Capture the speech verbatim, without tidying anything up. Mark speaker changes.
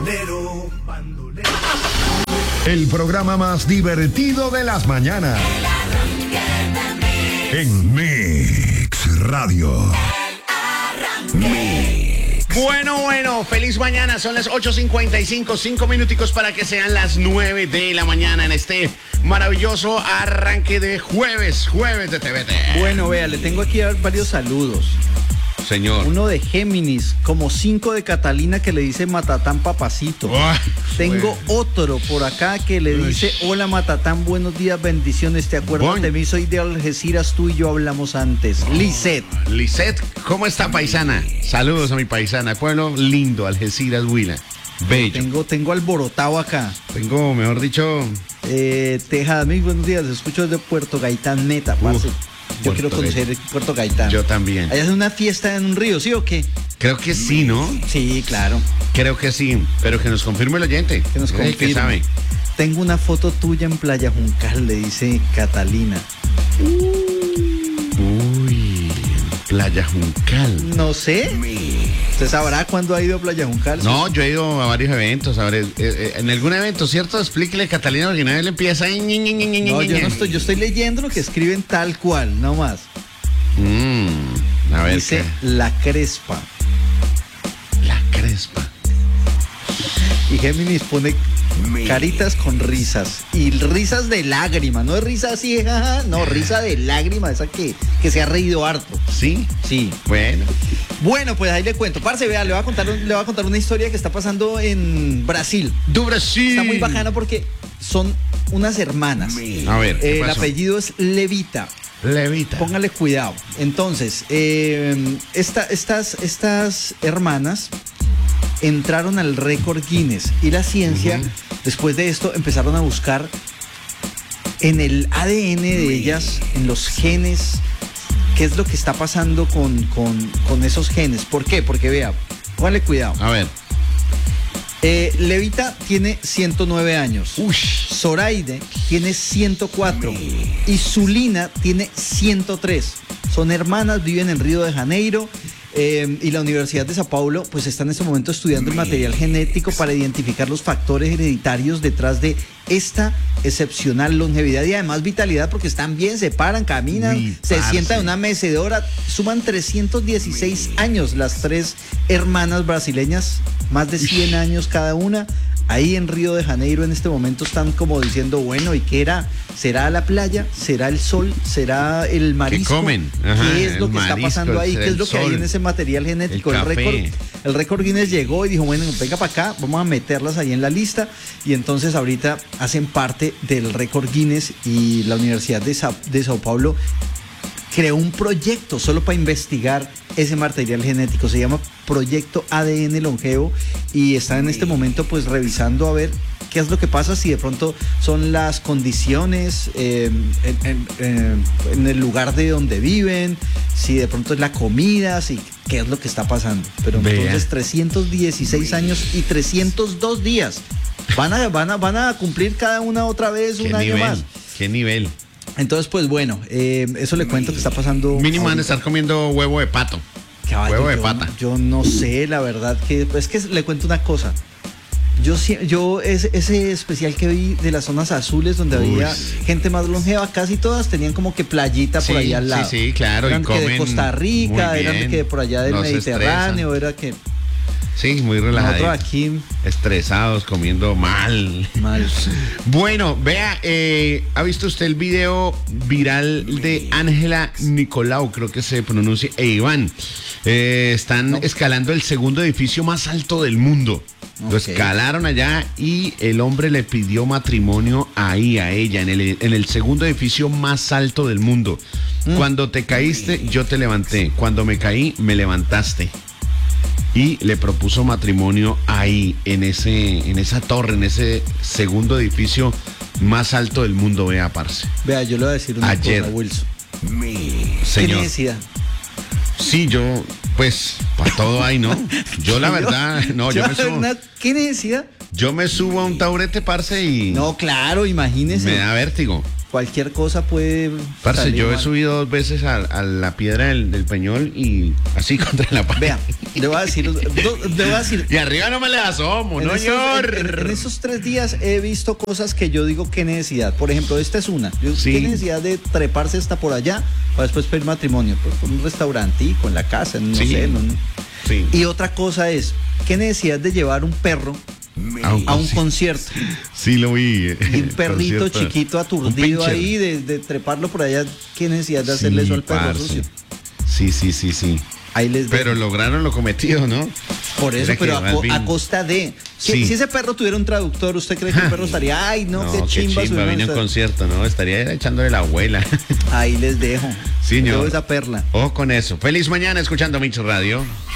Speaker 1: bandolero, bandolero.
Speaker 2: El programa más divertido de las mañanas. En Mix Radio. Mix.
Speaker 3: Bueno, bueno, feliz mañana. Son las ocho cincuenta y cinco, cinco minuticos para que sean las nueve de la mañana en este maravilloso arranque de jueves, jueves de T V T.
Speaker 4: Bueno, vea, le tengo aquí varios saludos.
Speaker 3: Señor.
Speaker 4: Uno de Géminis, como cinco de Catalina que le dice Matatán papacito.
Speaker 3: Oh,
Speaker 4: Tengo
Speaker 3: bueno.
Speaker 4: otro por acá que le dice, hola Matatán, buenos días, bendiciones, ¿te acuerdas
Speaker 3: Bon.
Speaker 4: de mí? Soy de Algeciras, tú y yo hablamos antes. Oh. Lisette.
Speaker 3: Lisette, ¿cómo está, paisana? Saludos a mi paisana, pueblo lindo, Algeciras, Huila. Bello.
Speaker 4: Tengo, tengo alborotado acá.
Speaker 3: Tengo, mejor dicho...
Speaker 4: Eh, Tejada, muy buenos días, escucho desde Puerto Gaitán, Meta, parce.
Speaker 3: Uf,
Speaker 4: Yo
Speaker 3: Puerto
Speaker 4: quiero conocer
Speaker 3: Gaitán.
Speaker 4: Puerto Gaitán.
Speaker 3: Yo también.
Speaker 4: Allá es una fiesta en un río, ¿sí o qué?
Speaker 3: Creo que sí, ¿no?
Speaker 4: Sí, claro.
Speaker 3: Creo que sí, pero que nos confirme el oyente.
Speaker 4: Que nos
Speaker 3: Es el que
Speaker 4: confirme.
Speaker 3: sabe.
Speaker 4: Tengo una foto tuya en Playa Juncal, le dice Catalina.
Speaker 3: Uy, Playa Juncal.
Speaker 4: No sé. ¿Usted sabrá cuándo ha ido a Playa Juncal?
Speaker 3: No, yo he ido a varios eventos. A ver, eh, eh, en algún evento, ¿cierto? Explíquele, Catalina, porque nadie le empieza. ahí, ñe, ñe, ñe, ñe,
Speaker 4: No,
Speaker 3: ñe,
Speaker 4: yo
Speaker 3: ñe.
Speaker 4: no estoy, yo estoy leyendo lo que escriben tal cual, no más.
Speaker 3: Mm, a ver,
Speaker 4: Dice
Speaker 3: ¿qué?
Speaker 4: La Crespa.
Speaker 3: La Crespa.
Speaker 4: Y Géminis pone caritas con risas. Y risas de lágrima, no es risa así, jaja, no, risa de lágrima, esa que, que se ha reído harto.
Speaker 3: ¿Sí?
Speaker 4: Sí.
Speaker 3: Bueno.
Speaker 4: Bueno, pues ahí le cuento. Parce, vea, le voy a contar, un- le voy a contar una historia que está pasando en Brasil.
Speaker 3: Du Brasil.
Speaker 4: Está muy bacana porque son unas hermanas.
Speaker 3: A ver, ¿qué
Speaker 4: Eh, el
Speaker 3: pasó?
Speaker 4: apellido es Levita.
Speaker 3: Levita.
Speaker 4: Póngale cuidado. Entonces, eh, esta- estas, estas hermanas entraron al récord Guinness y la ciencia,
Speaker 3: Ujú.
Speaker 4: después de esto, empezaron a buscar en el A D N de ellas, en los genes, qué es lo que está pasando con, con, con esos genes. ¿Por qué? Porque vea, póngale cuidado.
Speaker 3: A ver.
Speaker 4: Eh, Levita tiene ciento nueve años.
Speaker 3: Ush.
Speaker 4: Zoraide tiene ciento cuatro y Zulina tiene ciento tres. Son hermanas, viven en Río de Janeiro eh, y la Universidad de Sao Paulo pues está en este momento estudiando el material genético para identificar los factores hereditarios detrás de esta excepcional longevidad y además vitalidad porque están bien, se paran, caminan,
Speaker 3: Uy,
Speaker 4: se
Speaker 3: parce.
Speaker 4: sientan en una mecedora, suman trescientos dieciséis años las tres hermanas brasileñas, más de cien años cada una. Ahí en Río de Janeiro en este momento están como diciendo, bueno, ¿y qué era? ¿Será la playa? ¿Será el sol? ¿Será el marisco?
Speaker 3: comen? Ajá,
Speaker 4: ¿Qué es lo
Speaker 3: el
Speaker 4: que está
Speaker 3: marisco,
Speaker 4: pasando ahí?
Speaker 3: el
Speaker 4: ¿Qué es lo que hay
Speaker 3: sol,
Speaker 4: en ese material genético?
Speaker 3: el
Speaker 4: El,
Speaker 3: café.
Speaker 4: récord, el récord Guinness llegó y dijo, bueno, venga para acá, vamos a meterlas ahí en la lista. Y entonces ahorita hacen parte del récord Guinness y la Universidad de, Sa- de Sao Paulo creó un proyecto solo para investigar ese material genético. Se llama Proyecto A D N Longevo y está en este momento pues revisando a ver qué es lo que pasa, si de pronto son las condiciones eh, en, en- en- en el lugar de donde viven, si de pronto es la comida, si qué es lo que está pasando. Pero
Speaker 3: Vea.
Speaker 4: entonces trescientos dieciséis años y trescientos dos días. Van a, van a, van a cumplir cada una otra vez
Speaker 3: ¿Qué
Speaker 4: un año
Speaker 3: nivel?
Speaker 4: más.
Speaker 3: ¿Qué nivel?
Speaker 4: Entonces, pues bueno, eh, eso le cuento que está pasando.
Speaker 3: Mínimo van a
Speaker 4: ahorita.
Speaker 3: estar comiendo huevo de pato.
Speaker 4: Caballo,
Speaker 3: huevo de
Speaker 4: yo,
Speaker 3: pata.
Speaker 4: Yo no sé, la verdad, que es que le cuento una cosa. Yo, sí- yo ese, ese especial que vi de las zonas azules donde
Speaker 3: Uy,
Speaker 4: había
Speaker 3: sí.
Speaker 4: gente más longeva, casi todas tenían como que playita por
Speaker 3: Sí,
Speaker 4: ahí al lado.
Speaker 3: sí, sí, claro, y
Speaker 4: Eran que de
Speaker 3: comen
Speaker 4: Costa Rica,
Speaker 3: muy
Speaker 4: eran
Speaker 3: bien,
Speaker 4: que de por allá del
Speaker 3: no se
Speaker 4: Mediterráneo, era que
Speaker 3: Sí, muy
Speaker 4: nosotros
Speaker 3: relajado.
Speaker 4: aquí
Speaker 3: Estresados, comiendo mal.
Speaker 4: mal.
Speaker 3: Bueno, vea, eh, ¿ha visto usted el video viral de Ángela Nicolau? Creo que se pronuncia, e Iván. Eh, están
Speaker 4: No.
Speaker 3: escalando el segundo edificio más alto del mundo. Lo
Speaker 4: Ok.
Speaker 3: escalaron allá y el hombre le pidió matrimonio ahí, a ella, en el, en el segundo edificio más alto del mundo.
Speaker 4: Mm.
Speaker 3: Cuando te caíste, yo te levanté. Cuando me caí, me levantaste. Y le propuso matrimonio ahí, en ese, en esa torre, en ese segundo edificio más alto del mundo, vea, parce.
Speaker 4: Vea, yo le voy a decir una
Speaker 3: Ayer.
Speaker 4: cosa, Wilson. ¿Qué
Speaker 3: Señor.
Speaker 4: necesidad?
Speaker 3: Sí, yo, pues, para todo hay, ¿no? Yo la verdad, no, yo me subo,
Speaker 4: una- ¿Qué necesidad?
Speaker 3: yo me subo a un taburete, parce, y
Speaker 4: No, claro, imagínese.
Speaker 3: me da vértigo.
Speaker 4: cualquier cosa puede
Speaker 3: Parce,
Speaker 4: salir
Speaker 3: yo he
Speaker 4: mal.
Speaker 3: subido dos veces a, a la piedra del, del Peñol y así contra la pared.
Speaker 4: Vea, le voy a decir, do- le voy a decir,
Speaker 3: Y arriba no me le asomo,
Speaker 4: en
Speaker 3: no,
Speaker 4: esos,
Speaker 3: señor.
Speaker 4: en- en- en esos tres días he visto cosas que yo digo qué necesidad. Por ejemplo, esta es una. Yo,
Speaker 3: Sí.
Speaker 4: ¿Qué necesidad de treparse hasta por allá para después pedir matrimonio? Pues con un restaurantico, en la casa, no
Speaker 3: Sí.
Speaker 4: sé. no-
Speaker 3: Sí.
Speaker 4: Y otra cosa es, ¿qué necesidad de llevar un perro
Speaker 3: A un
Speaker 4: a un
Speaker 3: concierto.
Speaker 4: concierto?
Speaker 3: Sí, lo vi.
Speaker 4: Y un perrito
Speaker 3: Concierto.
Speaker 4: chiquito
Speaker 3: Un
Speaker 4: aturdido
Speaker 3: pincher.
Speaker 4: ahí, de, de treparlo por allá, ¿qué necesidad de hacerle
Speaker 3: Sí,
Speaker 4: eso al perro
Speaker 3: parce.
Speaker 4: sucio?
Speaker 3: Sí, sí, sí, sí.
Speaker 4: Ahí les
Speaker 3: Pero
Speaker 4: dejo.
Speaker 3: lograron lo cometido, ¿no?
Speaker 4: Por eso,
Speaker 3: Mira que
Speaker 4: pero a,
Speaker 3: más
Speaker 4: co-
Speaker 3: bien-
Speaker 4: a costa de. Si,
Speaker 3: Sí.
Speaker 4: si ese perro tuviera un traductor, ¿usted cree que el perro estaría, ay, no, qué chimba, subirme a
Speaker 3: vine a un
Speaker 4: esta-".
Speaker 3: concierto, ¿no? Estaría echándole la abuela.
Speaker 4: Ahí les dejo.
Speaker 3: Señor.
Speaker 4: Dejo esa perla.
Speaker 3: Ojo con eso. Feliz mañana escuchando Micho Radio.